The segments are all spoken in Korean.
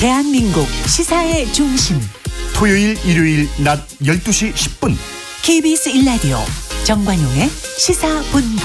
대한민국 시사의 중심 토요일 일요일 낮 12시 10분 KBS 1라디오 정관용의 시사본부.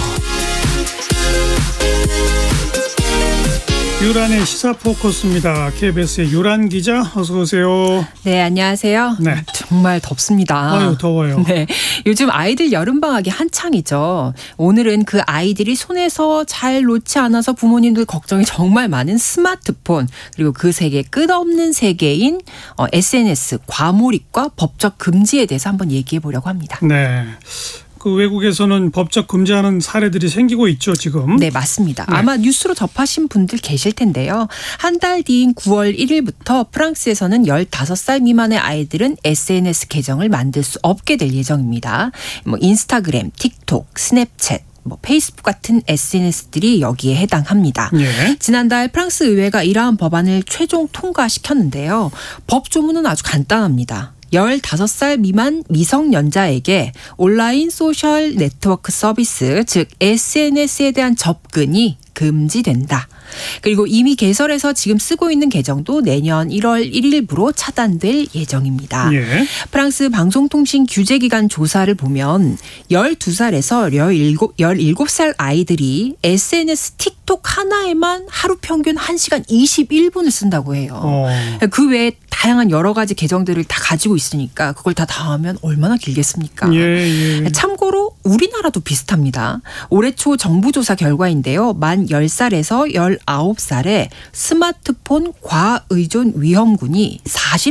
유란의 시사포커스입니다. KBS의 유란 기자 어서 오세요. 네, 안녕하세요. 네. 정말 덥습니다. 아유, 더워요. 네, 요즘 아이들 여름방학이 한창이죠. 오늘은 그 아이들이 손에서 잘 놓지 않아서 부모님들 걱정이 정말 많은 스마트폰, 그리고 그 세계 끝없는 세계인 SNS 과몰입과 법적 금지에 대해서 한번 얘기해 보려고 합니다. 네. 그 외국에서는 법적 금지하는 사례들이 생기고 있죠, 지금. 네, 맞습니다. 네. 아마 뉴스로 접하신 분들 계실 텐데요. 한 달 뒤인 9월 1일부터 프랑스에서는 15살 미만의 아이들은 SNS 계정을 만들 수 없게 될 예정입니다. 인스타그램, 틱톡, 스냅챗, 페이스북 같은 SNS들이 여기에 해당합니다. 예. 지난달 프랑스 의회가 이러한 법안을 최종 통과시켰는데요. 법 조문은 아주 간단합니다. 15살 미만 미성년자에게 온라인 소셜 네트워크 서비스, 즉 SNS에 대한 접근이 금지된다. 그리고 이미 개설해서 지금 쓰고 있는 계정도 내년 1월 1일부로 차단될 예정입니다. 예. 프랑스 방송통신규제기관 조사를 보면 12살에서 17살 아이들이 SNS 틱톡 하나에만 하루 평균 1시간 21분을 쓴다고 해요. 그 외에 다양한 여러 가지 계정들을 다 가지고 있으니까 그걸 다 하면 얼마나 길겠습니까? 예. 참고로 우리나라도 비슷합니다. 올해 초 정부 조사 결과인데요. 만 10살에서 19살의 스마트폰 과의존 위험군이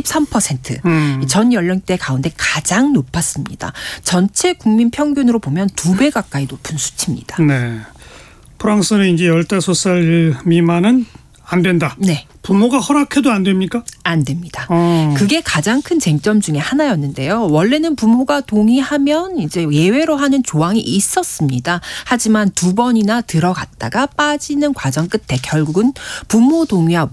43%. 전 연령대 가운데 가장 높았습니다. 전체 국민 평균으로 보면 2배 가까이 높은 수치입니다. 네. 프랑스는 이제 15살 미만은 안 된다. 네. 부모가 허락해도 안 됩니까? 안 됩니다. 그게 가장 큰 쟁점 중에 하나였는데요. 원래는 부모가 동의하면 이제 예외로 하는 조항이 있었습니다. 하지만 2번이나 들어갔다가 빠지는 과정 끝에 결국은 부모 동의와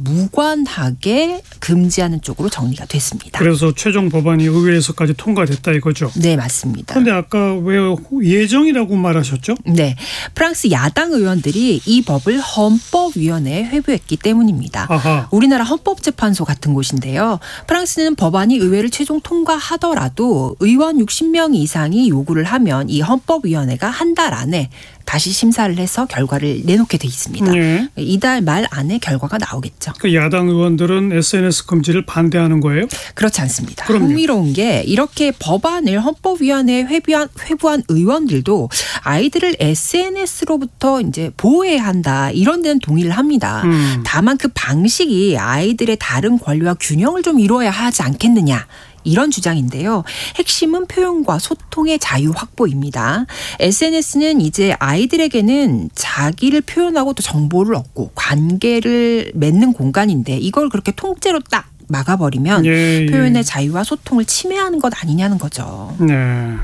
무관하게 금지하는 쪽으로 정리가 됐습니다. 그래서 최종 법안이 의회에서까지 통과됐다 이거죠? 네, 맞습니다. 그런데 아까 왜 예정이라고 말하셨죠? 네, 프랑스 야당 의원들이 이 법을 헌법위원회에 회부했기 때문입니다. 아하. 우리나라 헌법재판소 같은 곳인데요. 프랑스는 법안이 의회를 최종 통과하더라도 의원 60명 이상이 요구를 하면 이 헌법위원회가 한 달 안에 다시 심사를 해서 결과를 내놓게 돼 있습니다. 예. 이달 말 안에 결과가 나오겠죠. 그 야당 의원들은 SNS 금지를 반대하는 거예요? 그렇지 않습니다. 그럼요. 흥미로운 게 이렇게 법안을 헌법위원회에 회부한 의원들도 아이들을 SNS로부터 이제 보호해야 한다, 이런 데는 동의를 합니다. 다만 그 방식이 아이들의 다른 권리와 균형을 좀 이루어야 하지 않겠느냐, 이런 주장인데요. 핵심은 표현과 소통의 자유 확보입니다. SNS는 이제 아이들에게는 자기를 표현하고 또 정보를 얻고 관계를 맺는 공간인데 이걸 그렇게 통째로 딱 막아버리면 예. 표현의 자유와 소통을 침해하는 것 아니냐는 거죠. 네.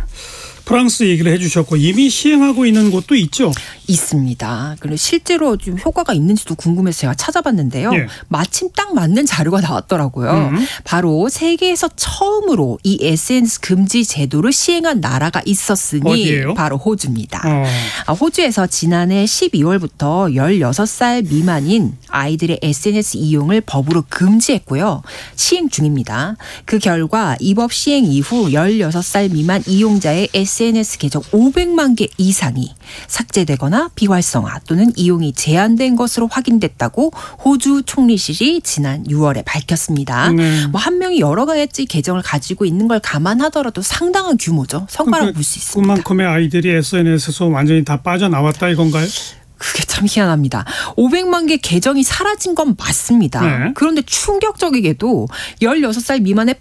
프랑스 얘기를 해주셨고 이미 시행하고 있는 곳도 있죠? 있습니다. 그리고 실제로 좀 효과가 있는지도 궁금해서 제가 찾아봤는데요. 예. 마침 딱 맞는 자료가 나왔더라고요. 바로 세계에서 처음으로 이 SNS 금지 제도를 시행한 나라가 있었으니 어디예요? 바로 호주입니다. 호주에서 지난해 12월부터 16살 미만인 아이들의 SNS 이용을 법으로 금지했고요. 시행 중입니다. 그 결과 이 법 시행 이후 16살 미만 이용자의 SNS 계정 500만 개 이상이 삭제되거나 비활성화 또는 이용이 제한된 것으로 확인됐다고 호주 총리실이 지난 6월에 밝혔습니다. 한 명이 여러 가지 계정을 가지고 있는 걸 감안하더라도 상당한 규모죠. 성과라고 볼 수 있습니다. 그만큼의 아이들이 SNS에서 완전히 다 빠져나왔다 이건가요? 그게 참 희한합니다. 500만 개 계정이 사라진 건 맞습니다. 네. 그런데 충격적이게도 16살 미만의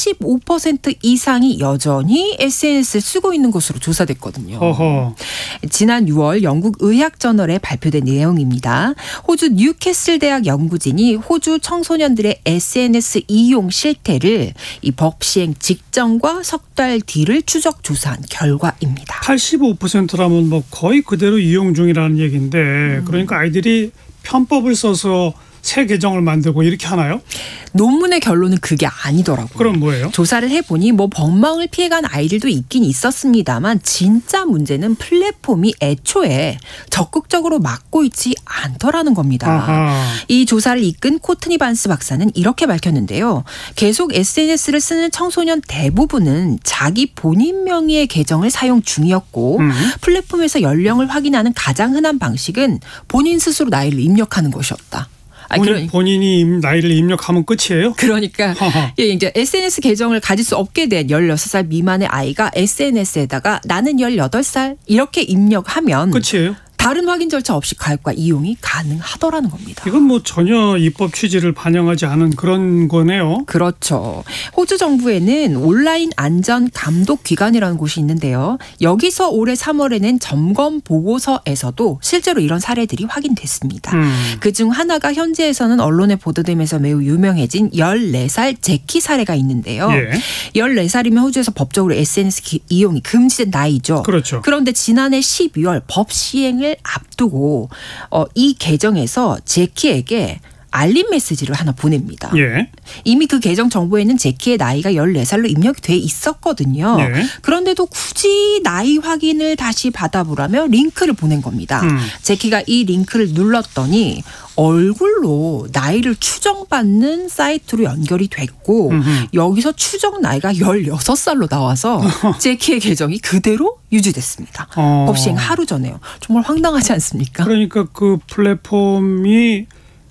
85% 이상이 여전히 SNS를 쓰고 있는 것으로 조사됐거든요. 어허. 지난 6월 영국 의학저널에 발표된 내용입니다. 호주 뉴캐슬 대학 연구진이 호주 청소년들의 SNS 이용 실태를 이 법 시행 직전과 석 달 뒤를 추적 조사한 결과입니다. 85%라면 뭐 거의 그대로 이용 중이라는 얘기인데 그러니까 아이들이 편법을 써서 새 계정을 만들고 이렇게 하나요? 논문의 결론은 그게 아니더라고요. 그럼 뭐예요? 조사를 해보니 뭐 법망을 피해간 아이들도 있긴 있었습니다만 진짜 문제는 플랫폼이 애초에 적극적으로 막고 있지 않더라는 겁니다. 아하. 이 조사를 이끈 코트니 반스 박사는 이렇게 밝혔는데요. 계속 SNS를 쓰는 청소년 대부분은 자기 본인 명의의 계정을 사용 중이었고 플랫폼에서 연령을 확인하는 가장 흔한 방식은 본인 스스로 나이를 입력하는 것이었다. 본인이 나이를 입력하면 끝이에요? 그러니까 예, 이제 SNS 계정을 가질 수 없게 된 16살 미만의 아이가 SNS에다가 나는 18살 이렇게 입력하면 끝이에요? 다른 확인 절차 없이 가입과 이용이 가능하더라는 겁니다. 이건 뭐 전혀 입법 취지를 반영하지 않은 그런 거네요. 그렇죠. 호주 정부에는 온라인 안전 감독 기관이라는 곳이 있는데요. 여기서 올해 3월에 낸 점검 보고서에서도 실제로 이런 사례들이 확인됐습니다. 그중 하나가 현지에서는 언론에 보도되면서 매우 유명해진 14살 제키 사례가 있는데요. 예. 14살이면 호주에서 법적으로 SNS 이용이 금지된 나이죠. 그렇죠. 그런데 지난해 12월 법 시행을 앞두고 이 계정에서 제키에게 알림 메시지를 하나 보냅니다. 예. 이미 그 계정 정보에는 제키의 나이가 14살로 입력이 돼 있었거든요. 예. 그런데도 굳이 나이 확인을 다시 받아보라며 링크를 보낸 겁니다. 제키가 이 링크를 눌렀더니 얼굴로 나이를 추정받는 사이트로 연결이 됐고 여기서 추정 나이가 16살로 나와서 제키의 계정이 그대로 유지됐습니다. 법 시행 하루 전에요. 정말 황당하지 않습니까? 그러니까 그 플랫폼이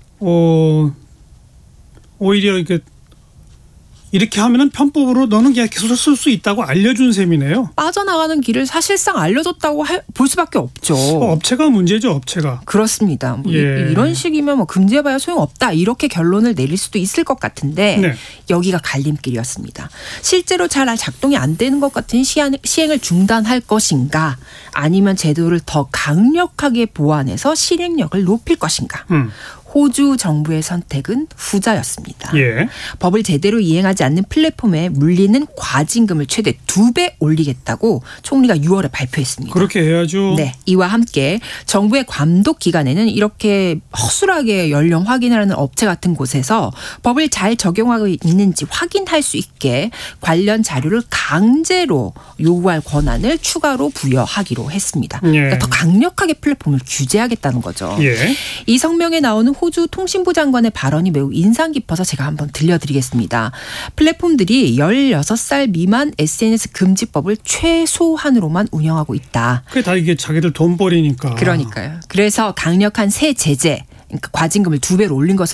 오히려 이렇게 하면은 편법으로 너는 그냥 계속 쓸 수 있다고 알려준 셈이네요. 빠져나가는 길을 사실상 알려줬다고 볼 수밖에 없죠. 업체가 문제죠, 업체가. 그렇습니다. 뭐 예. 이런 식이면 뭐 금지해봐야 소용없다 이렇게 결론을 내릴 수도 있을 것 같은데 네. 여기가 갈림길이었습니다. 실제로 잘 작동이 안 되는 것 같은 시행을 중단할 것인가 아니면 제도를 더 강력하게 보완해서 실행력을 높일 것인가. 호주 정부의 선택은 후자였습니다. 예. 법을 제대로 이행하지 않는 플랫폼에 물리는 과징금을 최대 2배 올리겠다고 총리가 6월에 발표했습니다. 그렇게 해야죠. 네, 이와 함께 정부의 감독 기관에는 이렇게 허술하게 연령 확인을 하는 업체 같은 곳에서 법을 잘 적용하고 있는지 확인할 수 있게 관련 자료를 강제로 요구할 권한을 추가로 부여하기로 했습니다. 예. 그러니까 더 강력하게 플랫폼을 규제하겠다는 거죠. 예. 이 성명에 나오는 호주 통신부 장관의 발언이 매우 인상 깊어서 제가 한번 들려드리겠습니다. 플랫폼들이 16살 미만 SNS 금지법을 최소한으로만 운영하고 있다. 그게 다 이게 자기들 돈벌이니까. 그러니까요. 그래서 강력한 새 제재, 그러니까 과징금을 2배로 올린 것을